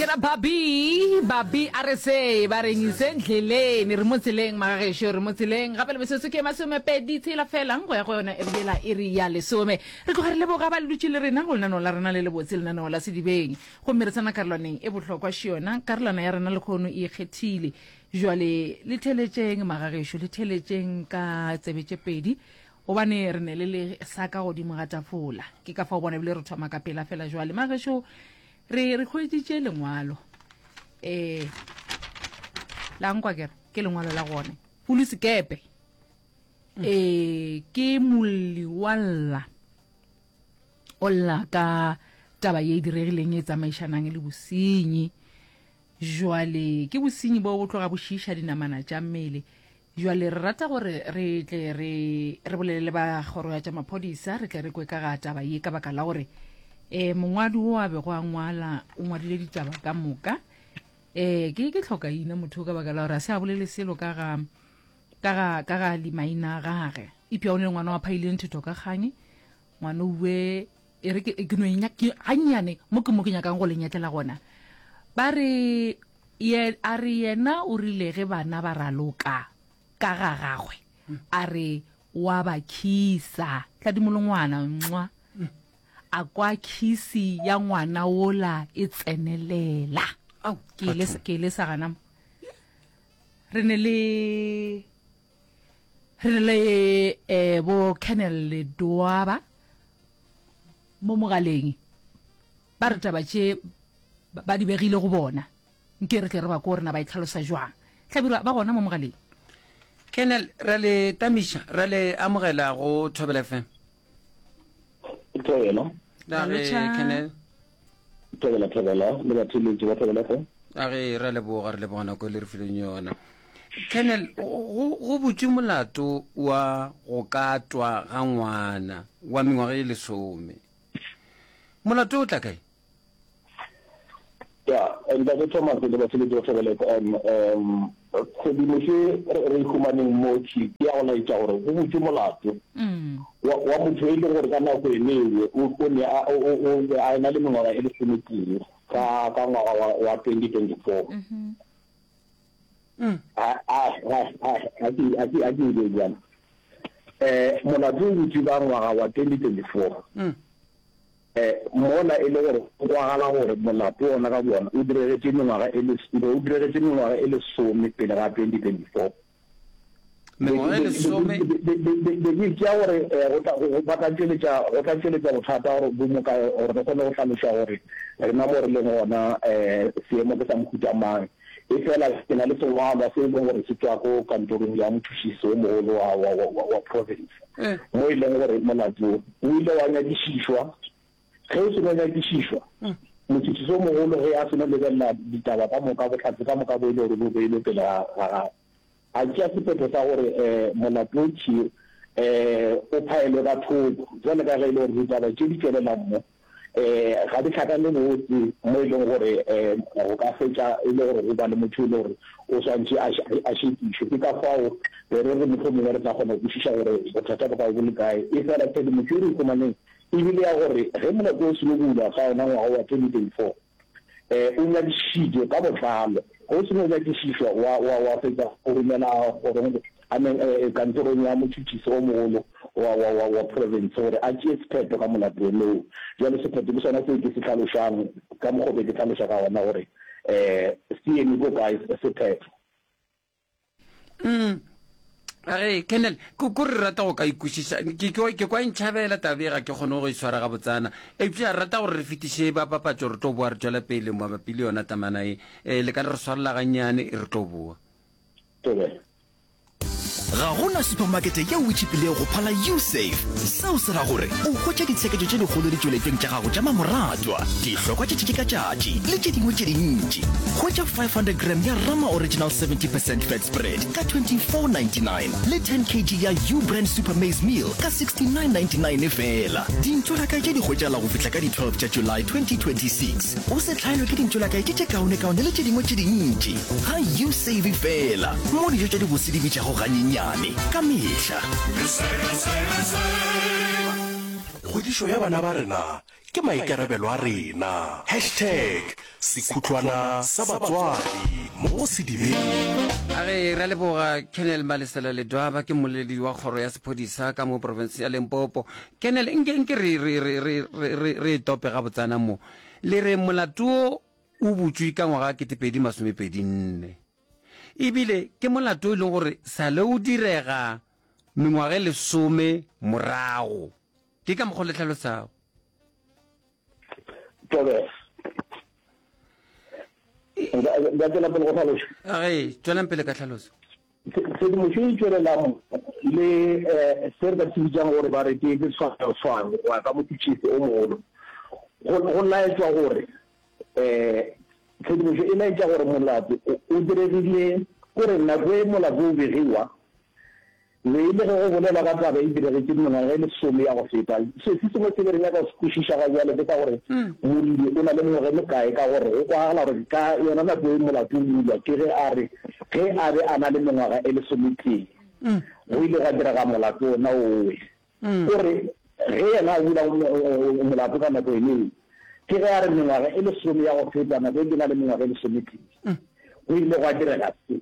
kera babi RSA ba reng isendleleni re motseleng magagesho re motseleng gape le bese ke masome pedi tshela fela ngo ya go yona ebela iri ya lesome re go re le boga ba lutse le rena go lena no la rena le botse lena no la sedibeng go meresana karolwaneng e bohlokwa shiona karolwana ya rena le khono e kgethile jwale le theletšeng magagesho le theletšeng ka tsebetse pedi obane re ne le saka godimo ga tafola ke ka fa o bona bile re thoma ka pela fela jwale magagesho re khweditse lengwalo la nkwa ke lengwalo la gone pulisikepe ke muliwalla olla ka taba ye diregileng e tsamaišanang le bosenyi jwale ke bosenyi bo go tloga boshisha dinamana tša mmele jwale re rata gore re tle re bolelele ba kgoro ya tša maphodisa re tle re kwe ka ga taba ye ka baka la gore mongwadi o a be go a ngwala o ngwadile ditaba ka moka ke tlhoka ina motho ka baka la gore a se a bolele selo ka ga limaina gage ipia o ne ngwana wa phaileng thito ka kganye ngwana uwe e re ke no nya ke anyane mo ke nyakang go lenyatlela gona ba re a re yena o rile ge bana ba raloka ka ga gagwe a re wa ba khisa tladimolongwana nwa a kwa khisi ya ngwana wola e tsenelela ke le sa gana re ne le bo Colonel Doaba mo mogaleng ba re tabatše ba di begile go bona nke re tle re ba ko rena ba itlhalosa jwang tlhabira ba gona mo mogaleng Colonel re le tamisha re le amogela go Thobela FM Thobela Colonel Thobela le batho ba Thobela FM re le bona ko le re fileng yona Colonel go botse molato wa go katwa ga ngwana wa mengwaga e lesome molato o tla kae ya nda go tsoma go le batho ba Thobela go di mo re humaneng mo tshi ya ona itsa gore go botse molato wa motho e le gore ka nako e newe o ne a na le mengwaga e lesome ka ngwaga wa 2024 molato o botse ka ngwaga wa 2024 mona e le gore go gala gore molato ona ka bona o diretse mengwaga e le some pele ga 2024 be ke ya gore go tlatseletsa bothata gore bo moka gore re kgone go tlhaloša gore re na mo re leng gona seemo ke sa mohuta mang e fela ke na le sengwalwa se e leng gore se tswa ko kantorong ya mothušiso o mogolo wa province mo e leng gore molato o ile wa nyakišišwa ge o seno nyakišišwa mothušiso o mogolo ge a seno lebelela ditaba ka moka botlhatse ka moka bo e le gore bo beile pele ga a tšea sephetho sa gore molato o tšie o phaelwe ka thoko jale ka ge e le gore ditaba tše di tswelelang mo ga di tlhakane botse mo e leng gore go ka fetša e le gore go ba le motho e le gore o swantše a šekišwe ke ka fao re re motho mongwe re tla kgona go kwešiša gore bothata bo ka bo le kae e fela tshedimošo e re ikumaneng ebile ya gore ge molato o simolola ga ona ngwaga wa 2024 o nyakišitšwe ka botlalo go seno nyakišišwa wa fetsa go romela gore kantorong ya mothušiso o mogolo wa province gore a tšee sephetho ka molato leo jale sephetho ke sona seo ke se tlhalošang ka mokgobe ke tlhaloša ka gona gore se eme ko kae sephetho Colonel ko re rata go ka ikwešiša ke kwa ntšhabela tabega ke kgone go iswara ga botsana epša rata gore re fetiše ba papatso re tlo boa re tšwela pele mabapi le yona tamanae le ka re swarelela gannyane re tlo boa ga gona supermarket ya witšhipile go phala usafe seo se ra gore o hwetša ditsheketo tše dikgolo di tšweletšeng tša gago tša mamoratwa dihlokwa tše ka tšatši le tše dingwe tše dintši hwetša 500 gram ya Rama original 70% fat spread ka 24.99 le 10 kg ya U-brand super maize meal ka 69.99 fela dintšolakae tše di hwetšala go fihla ka di 12 tša July 2026 o se hlaelwe ke dintšolakae tše kaone le tše dingwe tše dintši ga usave fela mo dijo tša di bosedimi tša go ganyenyane ka mehla kgodišo ya bana ba rena ke maikarabelo a rena #sekhutlwana sa batswadi mo sedibeng. a re ra leboga Colonel Malesela Ledwaba ke moledi wa kgoro ya sephodisa ka mo province ya Limpopo. Colonel nke re tope ga botsana mo le re molato o butswi ka ngwaga 2024 ebile ke molato e leng gore sa le o direga mengwaga 10 morago ke ka mokgwa le tlhalosago tobe da tsela pele go tlhalosa tswelang pele ka tlhaloso tshedimošo e tswelelang le se re ka tsebijang gore ba re ke tshwano wa ka motšhitšhisi o mogolo go laetswa gore tshedimošo e laetša gore molato o diregile kore nako e molato o begiwa le ile go bolela ka taba e diregetse mengwaga e 10 ya go feta se sengwe se re nyaka go kwešiša ga jale ke ka gore moledi o na le mengwaga e mekae ka gore go kwagala gore ka yona nako e molato o bulwa ke ge a be a na le mengwaga e 10 go ile ga direga molato ona owe gore ge yena a bula molato ka nako ene ke ge a re mengwaga e 10 ya go feta nako e ke na le mengwaga e 10 go ile go a direga se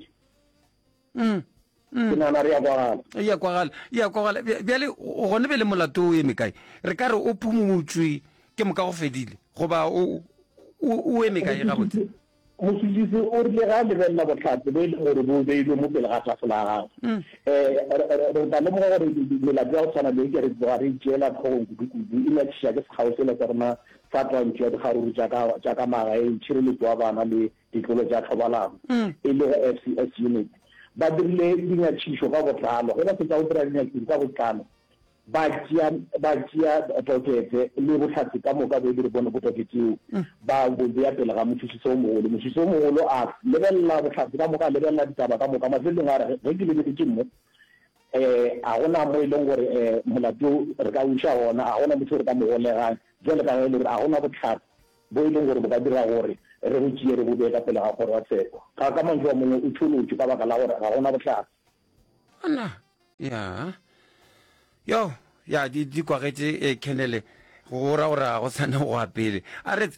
ke nana re ya kwagala bjale gone be le molato o eme kae re ka re o phumutswe ke moka go fedile goba o eme kae ga botse motšhitšhisi o rile ga lebelela botlhatsi bo e leng gore bo beilwe mo pele ga tlase la gago re ta lemoga gore melato ya go tshwana le ke re tsoga re itšeela tlhogong kudu-kudu e nyakiša ke sekgao sele tsa rona sa twantšo ya dikgaruru jaaka magae tšhireletso wa bana le ditlolo tša tlhobalano e le go FCS unit ba dirile dinyakišo ka botlalo ge ba fetsa go dira dinyakišo ka botlalo ba tšea tokete le botlhatsi ka moka bo dire bone botoketseo ba bo beya pele ga motšhitšhisi o mogolo a lebelela botlhatsi ka moka lebelela ditaba ka moka mafelelong a re ge ke lebeletse mo a gona mo e leng gore molato re ka uša gona a gona motho re ka mo golegang jale ka ge le gore a gona botlhatsi bo e leng gore bo ka dira gore re go tšee re bo bee ka pele ga kgoro wa tsheko ka mantšu wa mongwe o tšholotše ka baka la gore ga gona botlhatsi ya di kwagetse Colonel go ra gore ga go sane go apele a re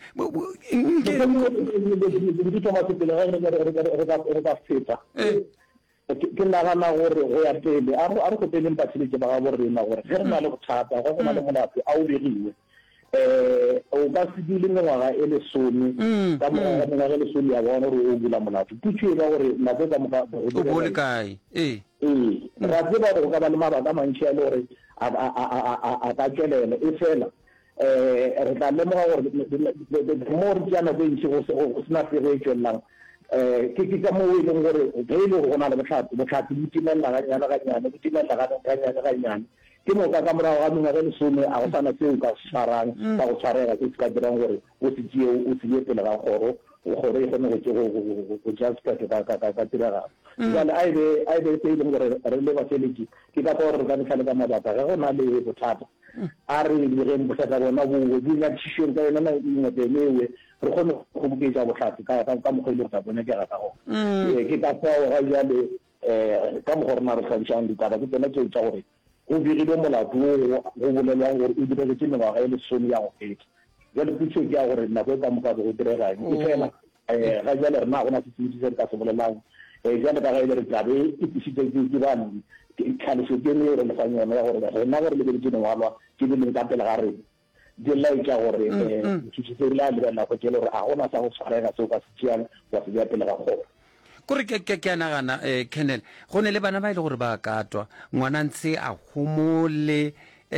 ka feta ke nagana gore go ya pele a re go peleng batsheletše ba ga borena gore ge re na le bothata go na le molato a o begiwe o ka se dile mengwaga e 10 ka mengwaga e 10 ya bona gore o bula molato putšo e ba gore nako ka moka o bole kae ra tseba gore go ka ba le mabaka a mantši a le gore a ka tswelela e fela re tla lemoga gore mo re tšea nako e ntši go sena fego e tswelelang ke ka moo e leng gore ge e le gore go na le botlhatsi bo timelela ganyane ke moka ka morago ga mengwaga e 10 a go sana seo ka se tshwarang ka go tshwarega se se ka dirang gore o se tšee o se ye pele ga kgoro e kgone go tšea sephetho ka tiragalo jale a ebe se e leng gore re le bafeletši ke ka gore re ka netlhale ka mabaka ge go na le bothata a re direng bothata bona bowe dinyakišišong ka yona ngwatenewe re kgone go boketša botlhatsi ka mokgwa e le go sa bonekega ka gona ke ka fao ga jale ka mokgwa rona re tlhadišang ditaba ke tsona tseo tša gore go dirile molato go bolelwang gore o diregetse mengwaga e 10 ya go feta jale putšo ke ya gore nako e ka moka be go diregang e fela ga jale rena gona setsebiti se re ka se bolelang jale ka ga e le re tlabe e tlisitse ke bane tlhaloso ke ene e re lefang yona ya gore rena gore lebeletse dingwalwa ke di leng ka pele ga rena di laetša gore motšhitšhisi a lebelela go ke le gore a gona sa go tshwarega seo ka se tšeang wa se beya pele ga kgoro kore ke a nagana Colonel go ne le bana ba ile gore ba katwa ngwana ntse a humole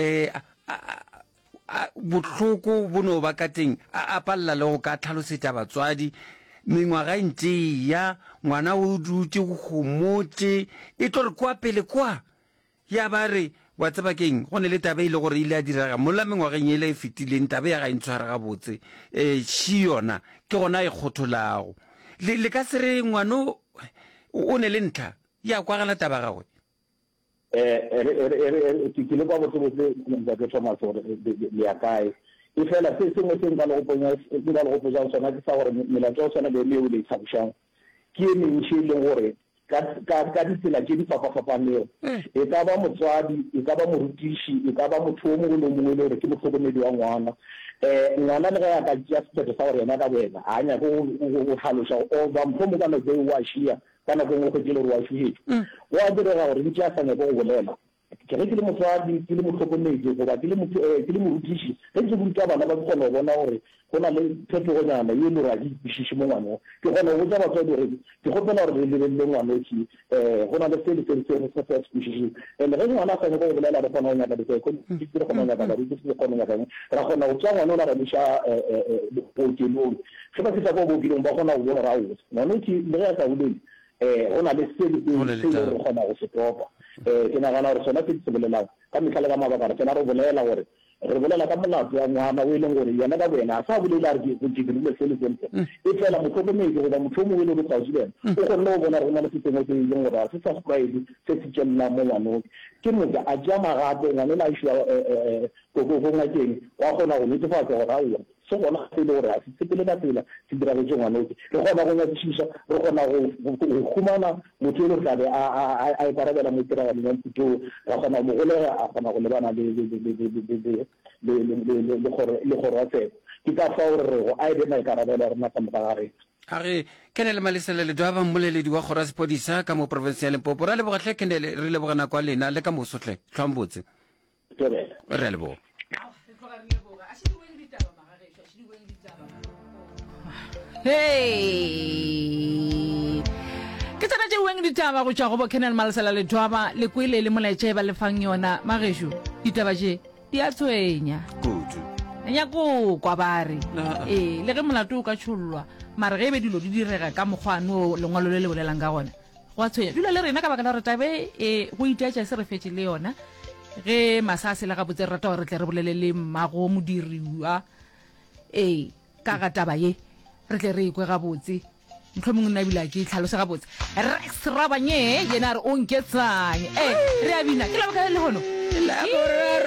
botlhoko bono ba ka teng a palela le go ka tlhalosetša batswadi mengwaga e ntse ya ngwana o dutse go humotse e tlo re kwa pele kwa ya ba re wa tseba keng go ne le taba ile gore ile a direga mola mengwageng ele e fetileng taba ya ga e ntshware ga botse shi yona ke gona e kgotholago le ka se re ngwano o ne le ntlha ya kwagala taba gagwe ke le kwa botsebotse ke thoma gore le ya kae e fela se sengwe se nka le go poja sona ke sa gore melato ya sona le leo le tlhagišang ke e mentši e leng gore ka ditsela tše di fapafapanego e ka ba motswadi e ka ba morutiši e ka ba motho o mongwe le mongwe le gore ke motlhokomedi wa ngwana ngwana le ga ka tšea sephetho sa gore yena ka boena a nya go tlhaloša o ba mpho mo ka nako e wa šia ka nako e nngwe go tšele gore wa šuetse wa direga gore ntše a sa nyako go bolela ke re ke le motswadi ke le motlhokomedi goba ke le morutiši ge ke boruta bana ba kgona go bona gore go na le phetogo-nyana ye le gore a ke ikwešiše mo ngwaneng ke kgona go botsa batswadi gore ke gopela gore re lebelele ngwanoki go na le se le se re sa se ikwešišeng and ge ngwana a sa nyako go bolela re kgona go nyaka dikeko re kgona go nyaka baruti re kgona go nyaka ra kgona go tšea ngwana o la ra leša bookelong ge ba fitla ko bookelong ba kgona go bona ra ose ngwanoki le ge a sa bolele go na le se le re kgona go se topa ke nagana gore sona se di se bolelang ka metlha le ka mabaka re tsena re bolela gore re bolela ka molato wa ngwana o e leng gore yena ka boena a sa bolela re go dirile se le sentle e fela motlhokomedi goba motho o mongwe le go tsausi le ena o kgonne go bona re na le setsengwe se e leng gore a se sa spride se se tšelelang mo ngwanong ke motse a tšea magape ngwane le a išwa ko ngakeng wa kgona go netefatsa gore aowa se gona se le gore a se sepele ka tsela se diragetse ngwanoke re kgona go nyakišiša re kgona go humana motho e le tlabe a ikarabela mo tiragaleng ya mputoo ra kgona mo golega a kgona go lebana le kgoro ya tsebo ke ka fa gore re go a ebe maikarabelo ya rena ka moka ga rena age Kenele Maliselele do ba mmoleledi wa kgoro ya sepodisa ka mo province ya Limpopo ra lebogatlhe Kenele re lebogana kwa lena le ka mosotlhe tlhombotse re a leboga hey ke tsena tše weng ditaba go tšwa go bo Kenele Maliselele Dwaba le kwele le molaetša ba lefang yona magesho ditaba tše di a tshwenya kudu nyako kwa bare le ge molato o ka tšhollwa mare ge be dilo di direga ka mokgwane o lengwalo le le bolelang ka gona go a tshwenya dilo le rena ka baka la gore tabe go iteatša se re fetse le yona ge masase la gabotse re rata gore re tle re bolele le mmago modiriwa ka ga taba ye re tle re ikwe gabotse ntho mongwe nna ebile ke tlhalose gabotse Rex Rabanye yena re o nketsang re a bina ke la baka le gono